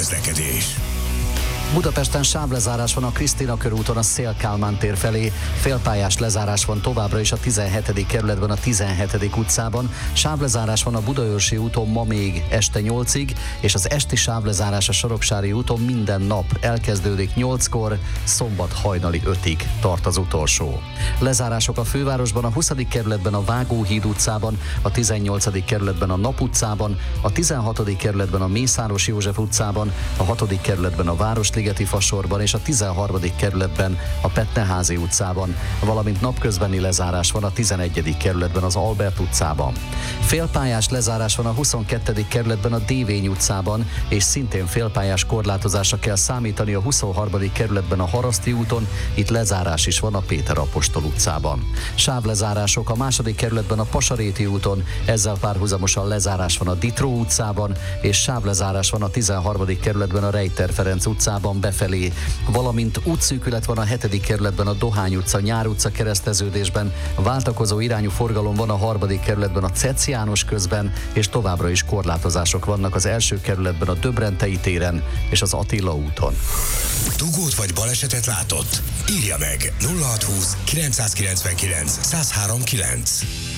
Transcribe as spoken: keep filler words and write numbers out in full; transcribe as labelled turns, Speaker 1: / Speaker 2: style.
Speaker 1: közlekedés.
Speaker 2: Budapesten sávlezárás van a Krisztina körúton a Széll-Kálmán tér felé, félpályás lezárás van továbbra is a tizenhetedik kerületben a tizenhetedik utcában, sávlezárás van a Budaörsi úton ma még este nyolcig, és az esti sávlezárás a Soroksári úton minden nap elkezdődik nyolckor, szombat hajnali ötig tart az utolsó. Lezárások a fővárosban, a huszadik kerületben a Vágóhíd utcában, a tizennyolcadik kerületben a Nap utcában, a tizenhatodik kerületben a Mészáros József utcában, a hatodik kerületben a Városligeti fasorban és a tizenharmadik kerületben a Petneházi utcában, valamint napközbeni lezárás van a tizenegyedik kerületben az Albert utcában. Félpályás lezárás van a huszonkettedik kerületben a Dévény utcában, és szintén félpályás korlátozásra kell számítani a huszonharmadik kerületben a Haraszti úton, itt lezárás is van a Péter apostol utcában. Sávlezárások a második kerületben a Pasaréti úton, ezzel párhuzamosan lezárás van a Ditró utcában, és sávlezárás van a tizenharmadik kerületben a Rejter Ferenc utcában befelé, valamint útszűkület van a hetedik kerületben a Dohány utca, Nyár utca kereszteződésben, váltakozó irányú forgalom van a harmadik kerületben a Cec János közben, és továbbra is korlátozások vannak az első kerületben a Döbrentei téren és az Attila úton.
Speaker 1: Dugót vagy balesetet látott? Írja meg nulla hatszázhúsz kilencszázkilencvenkilenc százhárom kilenc.